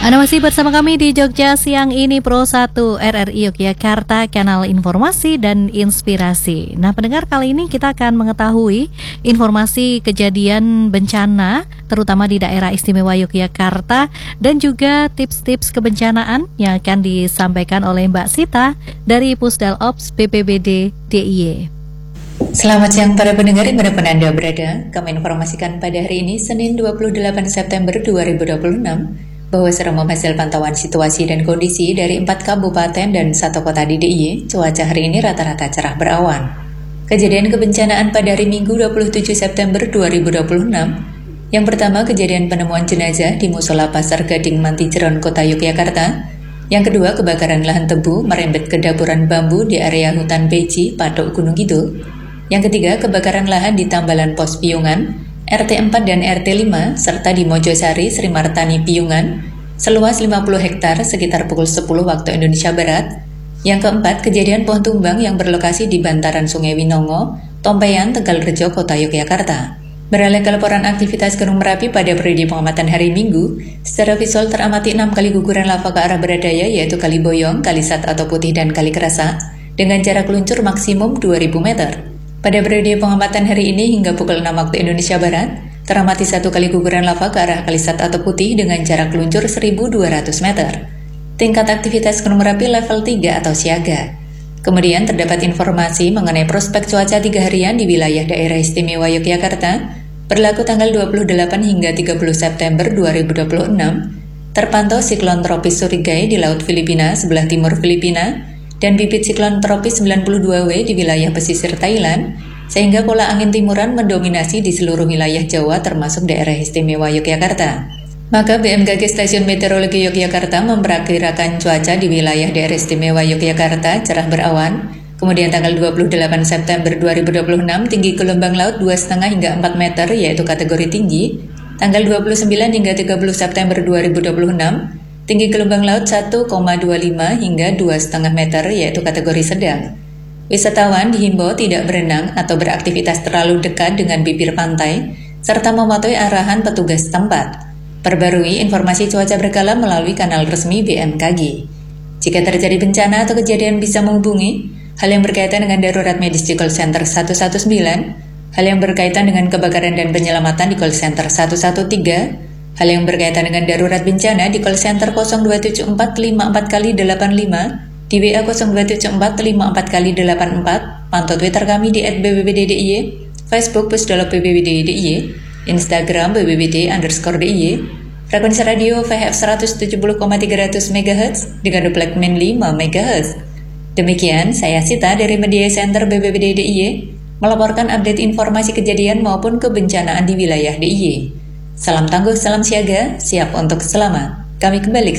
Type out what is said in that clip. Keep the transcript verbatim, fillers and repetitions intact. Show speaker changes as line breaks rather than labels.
Anda masih bersama kami di Jogja Siang Ini Pro satu R R I Yogyakarta, kanal informasi dan inspirasi. Nah, pendengar, kali ini kita akan mengetahui informasi kejadian bencana terutama di daerah istimewa Yogyakarta dan juga tips-tips kebencanaan yang akan disampaikan oleh Mbak Sita dari Pusdal Ops B P B D D I Y.
Selamat siang para pendengar dimanapun Anda berada. Kami informasikan pada hari ini Senin dua puluh delapan September dua ribu dua puluh enam bahwa seremam hasil pantauan situasi dan kondisi dari empat kabupaten dan satu kota di D I Y, cuaca hari ini rata-rata cerah berawan. Kejadian kebencanaan pada hari Minggu dua puluh tujuh September dua ribu dua puluh enam. Yang pertama, kejadian penemuan jenazah di Musola Pasar Gading Mantijeron, Kota Yogyakarta. Yang kedua, kebakaran lahan tebu merembet ke dapuran bambu di area hutan Peci, Patok, Gunung Kidul. Yang ketiga, kebakaran lahan di Tambalan Pos Piyungan, R T empat dan R T lima, serta di Mojosari, Sri Martani, Piyungan, seluas lima puluh hektar sekitar pukul sepuluh waktu Indonesia Barat. Yang keempat, kejadian pohon tumbang yang berlokasi di bantaran Sungai Winongo, Tompeyan, Tegalrejo, Kota Yogyakarta. Beralih ke laporan aktivitas Gunung Merapi pada periode pengamatan hari Minggu, secara visual teramati enam kali guguran lava ke arah beradaya, yaitu Kali Boyong, Kali Sat atau Putih, dan Kali Kerasa, dengan jarak luncur maksimum dua ribu meter. Pada periode pengamatan hari ini hingga pukul enam waktu Indonesia Barat, teramati satu kali guguran lava ke arah Kali Sat atau Putih dengan jarak luncur seribu dua ratus meter. Tingkat aktivitas Gunung Merapi level tiga atau siaga. Kemudian terdapat informasi mengenai prospek cuaca tiga harian di wilayah daerah istimewa Yogyakarta, berlaku tanggal dua puluh delapan hingga tiga puluh September dua ribu dua puluh enam, terpantau siklon tropis Surigay di Laut Filipina sebelah timur Filipina, dan bibit siklon tropis sembilan puluh dua W di wilayah pesisir Thailand, sehingga pola angin timuran mendominasi di seluruh wilayah Jawa termasuk daerah istimewa Yogyakarta. Maka B M K G Stasiun Meteorologi Yogyakarta memperkirakan cuaca di wilayah daerah istimewa Yogyakarta cerah berawan. Kemudian tanggal dua puluh delapan September dua ribu dua puluh enam tinggi gelombang laut dua koma lima hingga empat meter yaitu kategori tinggi. Tanggal dua puluh sembilan hingga tiga puluh September dua ribu dua puluh enam tinggi gelombang laut satu koma dua lima hingga dua koma lima meter yaitu kategori sedang. Wisatawan dihimbau tidak berenang atau beraktivitas terlalu dekat dengan bibir pantai serta mematuhi arahan petugas setempat. Perbarui informasi cuaca berkala melalui kanal resmi B M K G. Jika terjadi bencana atau kejadian bisa menghubungi hal yang berkaitan dengan darurat medis di call center satu satu sembilan, hal yang berkaitan dengan kebakaran dan penyelamatan di call center satu satu tiga, hal yang berkaitan dengan darurat bencana di call center nol dua tujuh empat lima empat kali delapan lima, di W A nol dua tujuh empat lima empat kali delapan empat, pantau Twitter kami di et b b b d d i y, Facebook Pusdal B B B D D I Y, Instagram B B B D underscore D I Y, frekuensi radio V H F seratus tujuh puluh koma tiga ratus megahertz dengan duplek min lima megahertz. Demikian, saya Sita dari Media Center B B B D D I Y melaporkan update informasi kejadian maupun kebencanaan di wilayah D I Y. Salam tangguh, salam siaga, siap untuk selamat. Kami kembali ke